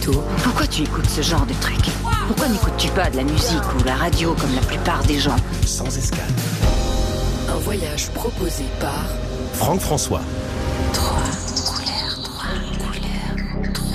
Moto. Pourquoi tu écoutes ce genre de truc? Pourquoi n'écoutes-tu pas de la musique ou la radio comme la plupart des gens? Sans escale. Un voyage proposé par Franck François.